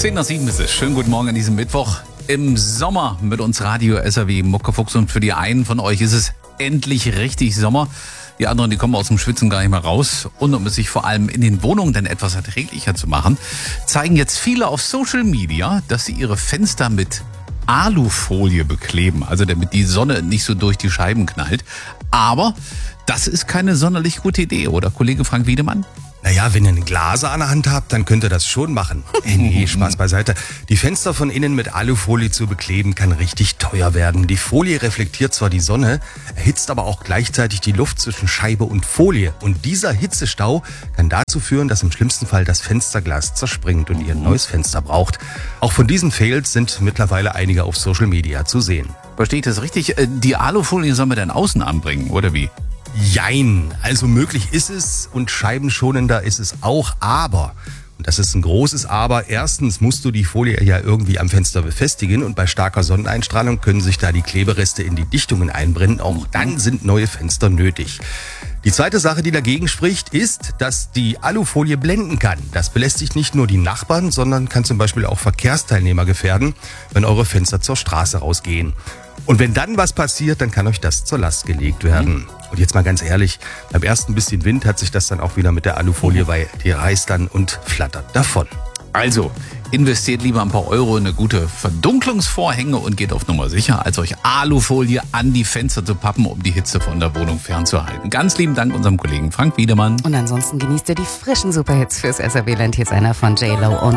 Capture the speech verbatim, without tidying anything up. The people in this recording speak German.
zehn nach sieben ist es. Schönen guten Morgen an diesem Mittwoch. Im Sommer mit uns Radio S R W Muckefuchs, und für die einen von euch ist es endlich richtig Sommer. Die anderen, die kommen aus dem Schwitzen gar nicht mehr raus. Und um es sich vor allem in den Wohnungen dann etwas erträglicher zu machen, zeigen jetzt viele auf Social Media, dass sie ihre Fenster mit Alufolie bekleben, also damit die Sonne nicht so durch die Scheiben knallt. Aber das ist keine sonderlich gute Idee, oder Kollege Frank Wiedemann? Naja, wenn ihr einen Glaser an der Hand habt, dann könnt ihr das schon machen. Äh, nee, Spaß beiseite. Die Fenster von innen mit Alufolie zu bekleben, kann richtig teuer werden. Die Folie reflektiert zwar die Sonne, erhitzt aber auch gleichzeitig die Luft zwischen Scheibe und Folie. Und dieser Hitzestau kann dazu führen, dass im schlimmsten Fall das Fensterglas zerspringt und ihr ein neues Fenster braucht. Auch von diesen Fails sind mittlerweile einige auf Social Media zu sehen. Verstehe ich das richtig? Die Alufolie sollen wir dann außen anbringen, oder wie? Jein, also möglich ist es und scheibenschonender ist es auch, aber, und das ist ein großes Aber, erstens musst du die Folie ja irgendwie am Fenster befestigen und bei starker Sonneneinstrahlung können sich da die Klebereste in die Dichtungen einbrennen, auch dann sind neue Fenster nötig. Die zweite Sache, die dagegen spricht, ist, dass die Alufolie blenden kann. Das belästigt nicht nur die Nachbarn, sondern kann zum Beispiel auch Verkehrsteilnehmer gefährden, wenn eure Fenster zur Straße rausgehen. Und wenn dann was passiert, dann kann euch das zur Last gelegt werden. Und jetzt mal ganz ehrlich, beim ersten bisschen Wind hat sich das dann auch wieder mit der Alufolie, weil die reißt dann und flattert davon. Also, investiert lieber ein paar Euro in eine gute Verdunklungsvorhänge und geht auf Nummer sicher, als euch Alufolie an die Fenster zu pappen, um die Hitze von der Wohnung fernzuhalten. Ganz lieben Dank unserem Kollegen Frank Wiedemann. Und ansonsten genießt ihr die frischen Superhits fürs S R W-Land. Hier ist einer von J Lo und